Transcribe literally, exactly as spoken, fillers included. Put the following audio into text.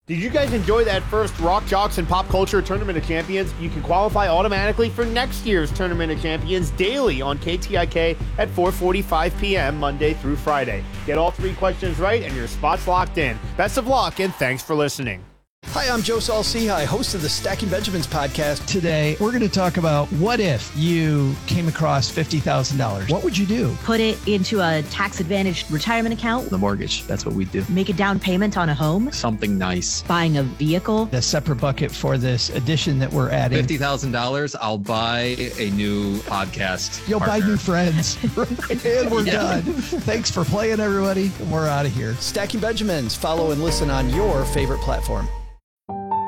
Did you guys enjoy that first Rock Jocks and Pop Culture Tournament of Champions? You can qualify automatically for next year's Tournament of Champions daily on K T I K at four forty-five p.m. Monday through Friday. Get all three questions right and your spot's locked in. Best of luck and thanks for listening. Hi, I'm Joe Saul-Sehy, host of the Stacking Benjamins podcast. Today, we're going to talk about what if you came across fifty thousand dollars? What would you do? Put it into a tax-advantaged retirement account. The mortgage, that's what we do. Make a down payment on a home. Something nice. Buying a vehicle. A separate bucket for this edition that we're adding. fifty thousand dollars, I'll buy a new podcast You'll partner. buy new friends. And we're Yeah. done. Thanks for playing, everybody. We're out of here. Stacking Benjamins. Follow and listen on your favorite platform.